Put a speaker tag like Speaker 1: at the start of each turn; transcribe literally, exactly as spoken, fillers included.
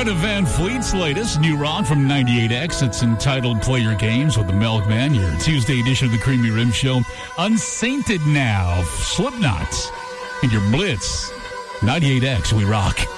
Speaker 1: Greta Van Fleet's latest new rock from ninety-eight X. It's entitled Play Your Games with the Milkman, your Tuesday edition of the Creamy Rim Show. Unsainted Now, Slipknot, and your Blitz. ninety-eight X, we rock.